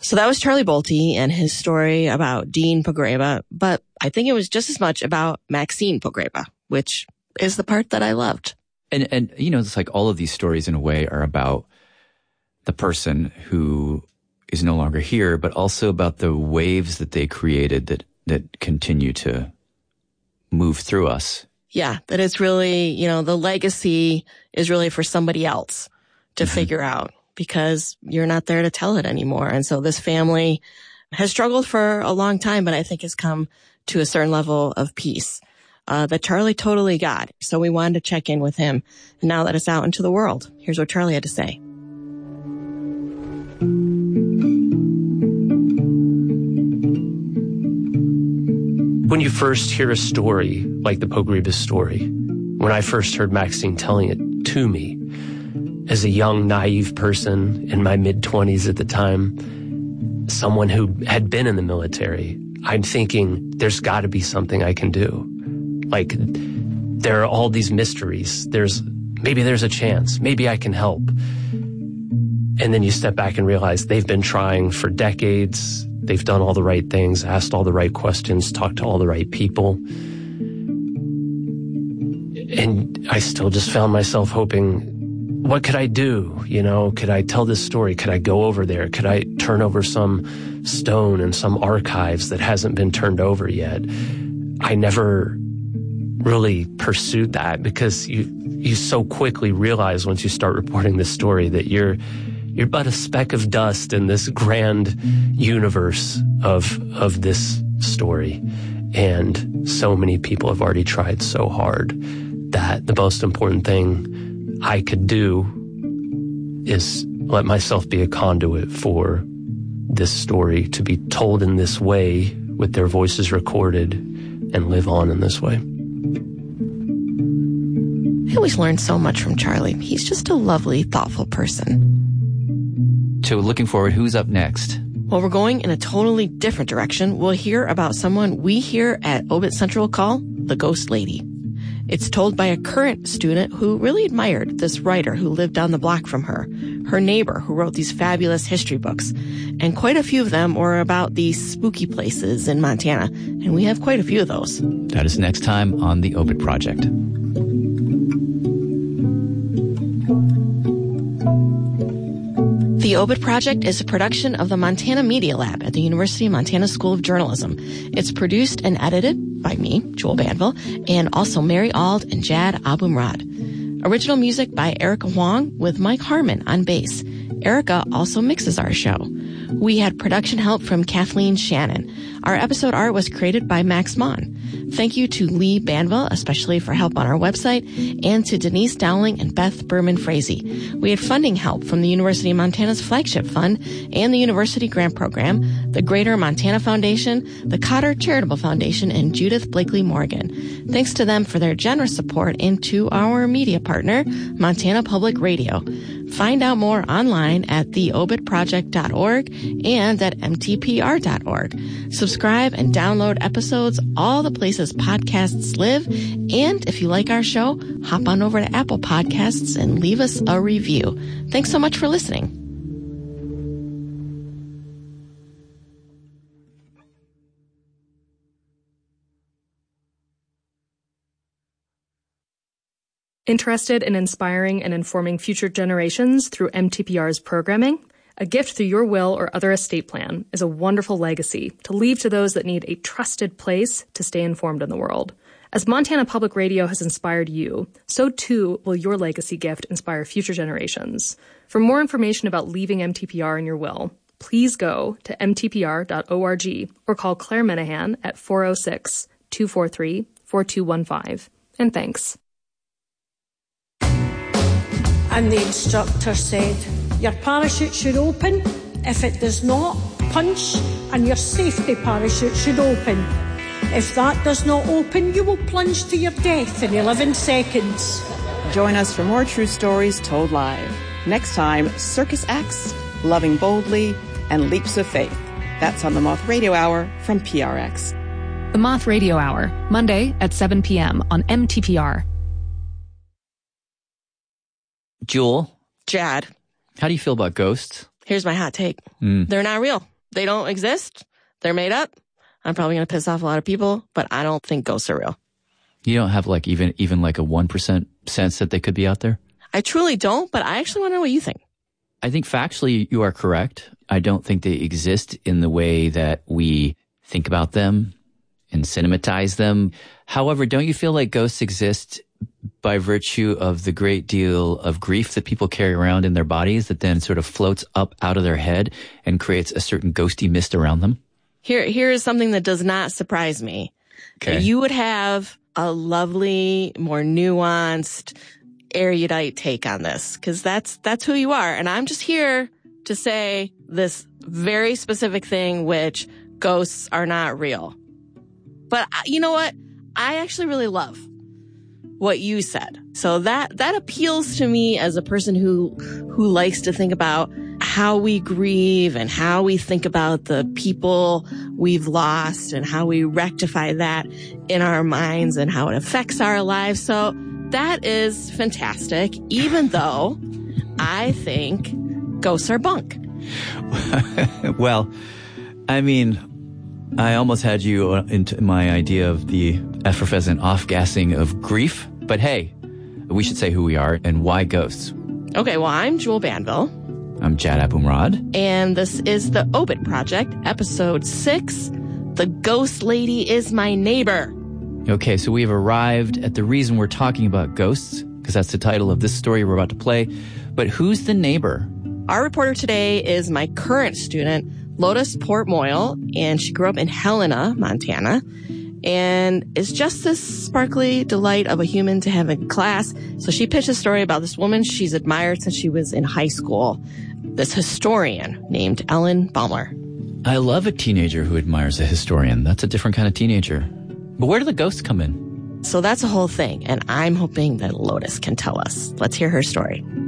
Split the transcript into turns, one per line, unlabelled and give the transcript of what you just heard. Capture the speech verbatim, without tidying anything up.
So that was Charlie Bolte and his story about Dean Pogreba, but I think it was just as much about Maxine Pogreba, which is the part that I loved.
And, and you know, it's like all of these stories in a way are about the person who is no longer here, but also about the waves that they created that, that continue to move through us.
Yeah, that it's really, you know, the legacy is really for somebody else to mm-hmm. figure out, because you're not there to tell it anymore. And so this family has struggled for a long time, but I think has come to a certain level of peace uh, that Charlie totally got. So we wanted to check in with him. And now that it's out into the world, here's what Charlie had to say.
When you first hear a story like the Pogreba story, when I first heard Maxine telling it to me, as a young, naive person in my mid-twenties at the time, someone who had been in the military, I'm thinking, there's got to be something I can do. Like, there are all these mysteries. There's, maybe there's a chance. Maybe I can help. And then you step back and realize they've been trying for decades. They've done all the right things, asked all the right questions, talked to all the right people. And I still just found myself hoping, what could I do? You know, could I tell this story? Could I go over there? Could I turn over some stone in some archives that hasn't been turned over yet? I never really pursued that, because you you so quickly realize once you start reporting this story that you're you're but a speck of dust in this grand universe of of this story. And so many people have already tried so hard that the most important thing I could do is let myself be a conduit for this story to be told in this way, with their voices recorded, and live on in this way.
I always learn so much from Charlie. He's just a lovely, thoughtful person.
So looking forward, who's up next?
Well, we're going in a totally different direction. We'll hear about someone we here at Obit Central call the Ghost Lady. It's told by a current student who really admired this writer who lived down the block from her, her neighbor who wrote these fabulous history books. And quite a few of them were about these spooky places in Montana. And we have quite a few of those.
That is next time on The Obit Project.
The Obit Project is a production of the Montana Media Lab at the University of Montana School of Journalism. It's produced and edited by me, Jewel Banville, and also Mary Ald and Jad Abumrad. Original music by Erica Huang with Mike Harmon on bass. Erica also mixes our show. We had production help from Kathleen Shannon. Our episode art was created by Max Mon. Thank you to Lee Banville, especially for help on our website, and to Denise Dowling and Beth Berman Frazee. We had funding help from the University of Montana's Flagship Fund and the University Grant Program, the Greater Montana Foundation, the Cotter Charitable Foundation, and Judith Blakely Morgan. Thanks to them for their generous support, and to our media partner, Montana Public Radio. Find out more online at the obit project dot org and at m t p r dot org. Subscribe and download episodes all the places podcasts live. And if you like our show, hop on over to Apple Podcasts and leave us a review. Thanks so much for listening.
Interested in inspiring and informing future generations through M T P R's programming? A gift through your will or other estate plan is a wonderful legacy to leave to those that need a trusted place to stay informed in the world. As Montana Public Radio has inspired you, so too will your legacy gift inspire future generations. For more information about leaving M T P R in your will, please go to m t p r dot org or call Claire Menahan at four oh six, two four three, four two one five. And thanks.
And the instructor said, your parachute should open. If it does not, punch, and your safety parachute should open. If that does not open, you will plunge to your death in eleven seconds.
Join us for more true stories told live. Next time, circus acts, loving boldly, and leaps of faith. That's on the Moth Radio Hour from P R X.
The Moth Radio Hour, Monday at seven p.m. on M T P R.
Jewel.
Jad.
How do you feel about ghosts?
Here's my hot take.
Mm.
They're not real. they don't exist. They're made up. I'm probably going to piss off a lot of people, but I don't think ghosts are real.
You don't have like even even like a one percent sense that they could be out there?
I truly don't, but I actually want to know what you think.
I think factually you are correct. I don't think they exist in the way that we think about them and cinematize them. However, don't you feel like ghosts exist by virtue of the great deal of grief that people carry around in their bodies that then sort of floats up out of their head and creates a certain ghosty mist around them?
Here, here is something that does not surprise me.
Okay.
You would have a lovely, more nuanced, erudite take on this, because that's that's who you are. And I'm just here to say this very specific thing, which ghosts are not real. But you know what? I actually really love what you said. So that that appeals to me as a person who who likes to think about how we grieve and how we think about the people we've lost and how we rectify that in our minds and how it affects our lives. So that is fantastic, even though I think ghosts are bunk.
Well, I mean, I almost had you into my idea of the effervescent off-gassing of grief. But hey, we should say who we are and why ghosts.
Okay, well, I'm Jewel Banville.
I'm Jad Abumrad.
And this is the Obit Project, episode six, The Ghost Lady is My Neighbor.
Okay, so we've arrived at the reason we're talking about ghosts, because that's the title of this story we're about to play. But who's the neighbor?
Our reporter today is my current student, Lotus Portmoyle, and she grew up in Helena, Montana, and is just this sparkly delight of a human to have in class. So she pitched a story about this woman she's admired since she was in high school, this historian named Ellen Baumler.
I love a teenager who admires a historian. That's a different kind of teenager. But where do the ghosts come in?
So that's a whole thing, and I'm hoping that Lotus can tell us. Let's hear her story.